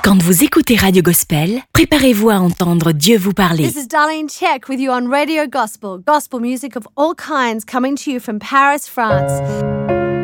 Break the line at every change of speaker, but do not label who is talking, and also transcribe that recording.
Quand vous écoutez Radio Gospel, préparez-vous à entendre Dieu vous parler.
This is Darlene Check with you on Radio Gospel. Gospel music of all kinds coming to you from Paris, France.